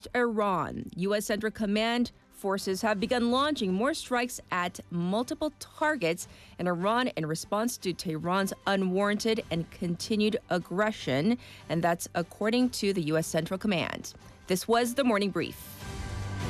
Iran, U.S. Central Command forces have begun launching more strikes at multiple targets in Iran in response to Tehran's unwarranted and continued aggression. And that's according to the U.S. Central Command. This was the Morning Brief.